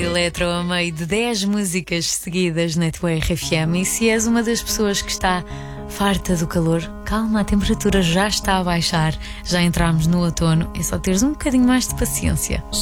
eletro a meio de 10 músicas seguidas na tua RFM. E se és uma das pessoas que está farta do calor, calma, a temperatura já está a baixar, já entramos no outono, é só teres um bocadinho mais de paciência.